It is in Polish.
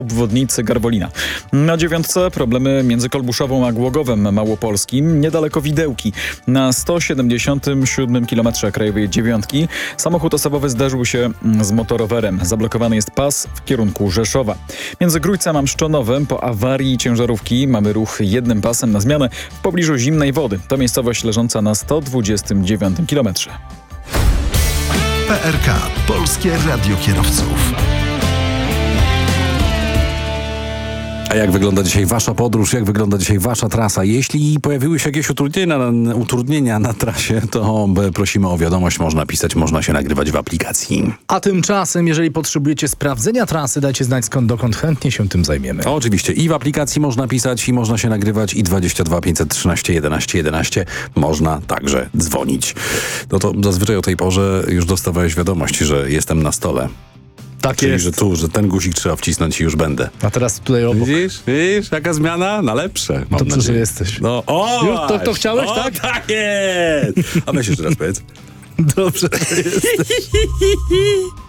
obwodnicy Garwolina. Na 9 problemy między Kolbuszową a Głogowem Małopolskim, niedaleko Widełki. Na 177 km krajowej 9 samochód osobowy zderzył się z motorowerem. Zablokowany jest pas w kierunku Rzeszowa. Między Grójcem a Mszczonowem po awarii ciężarówki mamy ruch jednym pasem na zmianę w pobliżu Zimnej Wody. To miejscowość leżąca na 129 km. PRK. Polskie Radio Kierowców. A jak wygląda dzisiaj wasza podróż? Jak wygląda dzisiaj wasza trasa? Jeśli pojawiły się jakieś utrudnienia na trasie, to prosimy o wiadomość. Można pisać, można się nagrywać w aplikacji. A tymczasem, jeżeli potrzebujecie sprawdzenia trasy, dajcie znać skąd dokąd, chętnie się tym zajmiemy. Oczywiście i w aplikacji można pisać, i można się nagrywać, i 22 513 11 11 można także dzwonić. No to zazwyczaj o tej porze już dostawałeś wiadomość, że jestem na stole. Tak Czyli, jest. że ten guzik trzeba wcisnąć i już będę. A teraz tutaj obok. Widzisz, jaka zmiana? Na lepsze. Dobrze, że jesteś. No, Już to chciałeś, o, tak? tak jest! A weź jeszcze raz powiedz. Dobrze, że jesteś.